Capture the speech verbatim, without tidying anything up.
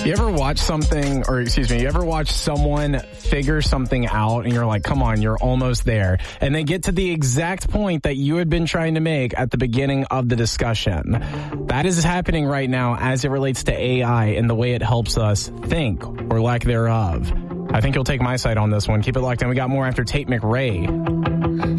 You ever watch something, or excuse me, you ever watch someone figure something out and you're like, come on, you're almost there. And they get to the exact point that you had been trying to make at the beginning of the discussion. That is happening right now as it relates to A I and the way it helps us think, or lack thereof. I think you'll take my side on this one. Keep it locked in. We got more after Tate McRae.